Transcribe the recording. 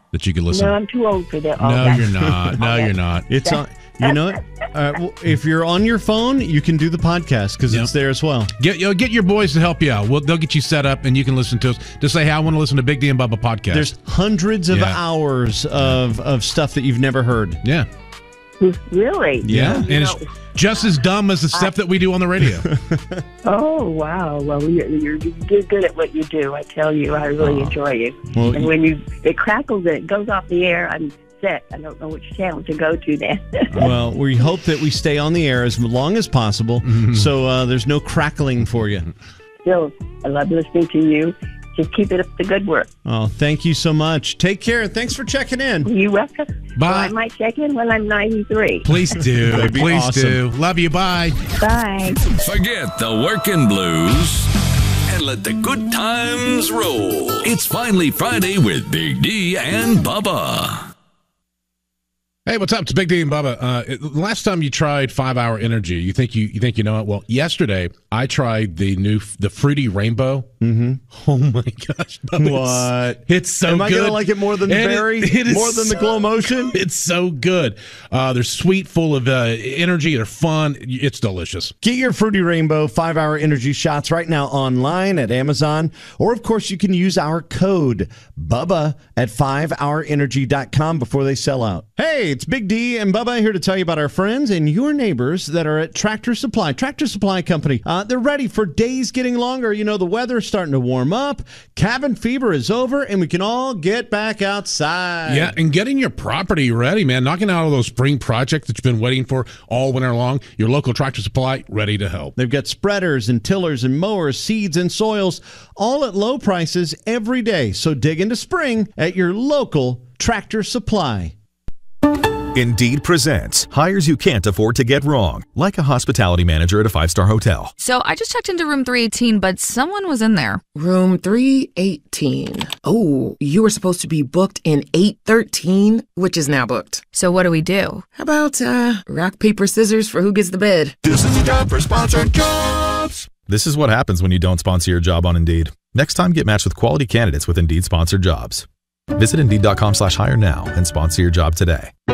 that you can listen? No, I'm too old for that. No, you're not. No, you're not. It's on. You know what? Well, if you're on your phone, you can do the podcast because it's there as well. Get your boys to help you out. They'll get you set up, and you can listen to us. Just say, "Hey, I want to listen to Big D and Bubba podcast." There's hundreds of hours of stuff that you've never heard. Yeah. Really? Yeah. And it's just as dumb as the stuff that we do on the radio. Oh, wow. Well, you're good at what you do. I tell you, I really enjoy you. Well, and when it crackles and it goes off the air, I'm set. I don't know which channel to go to then. Well, we hope that we stay on the air as long as possible, so there's no crackling for you. Still, I love listening to you. Just keep it up the good work. Oh, thank you so much. Take care. Thanks for checking in. You're welcome. Bye. Well, I might check in when I'm 93. Please do. That'd be Please awesome. do. Love you. Bye. Bye. Forget the working blues and let the good times roll. It's finally Friday with Big D and Bubba. Hey, what's up? It's Big D and Bubba. Last time you tried 5 Hour Energy, you think you know it? Well, yesterday I tried the Fruity Rainbow. Mm-hmm. Oh my gosh, Bubba, What? It's so Am good. I going to like it more than the berry? It is more than the Glow Motion? It's so good. They're sweet, full of energy. They're fun. It's delicious. Get your Fruity Rainbow 5 Hour Energy shots right now online at Amazon. Or, of course, you can use our code BUBBA at 5hourenergy.com before they sell out. Hey, it's Big D and Bubba here to tell you about our friends and your neighbors that are at Tractor Supply. Tractor Supply Company. They're ready for days getting longer. You know, the weather's starting to warm up. Cabin fever is over, and we can all get back outside. Yeah, and getting your property ready, man. Knocking out all those spring projects that you've been waiting for all winter long. Your local Tractor Supply, ready to help. They've got spreaders and tillers and mowers, seeds and soils, all at low prices every day. So dig into spring at your local Tractor Supply. Indeed presents hires you can't afford to get wrong, like a hospitality manager at a 5-star hotel. So I just checked into room 318, but someone was in there. Room 318. Oh, you were supposed to be booked in 813, which is now booked. So what do we do? How about rock, paper, scissors for who gets the bed? This is the job for sponsored jobs. This is what happens when you don't sponsor your job on Indeed. Next time, get matched with quality candidates with Indeed sponsored jobs. Visit Indeed.com/hire now and sponsor your job today.